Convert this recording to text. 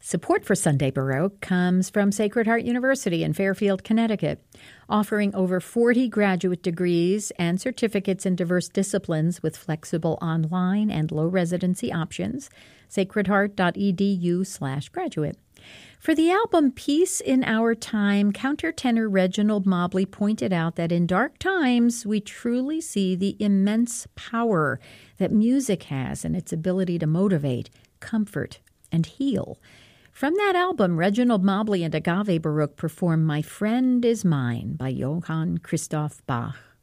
Support for Sunday Baroque comes from Sacred Heart University in Fairfield, Connecticut, offering over 40 graduate degrees and certificates in diverse disciplines with flexible online and low residency options. sacredheart.edu/graduate. For the album Peace in Our Time, countertenor Reginald Mobley pointed out that in dark times we truly see the immense power that music has in its ability to motivate, comfort, and heal. From that album, Reginald Mobley and Agave Baroque perform My Friend Is Mine by Johann Christoph Bach.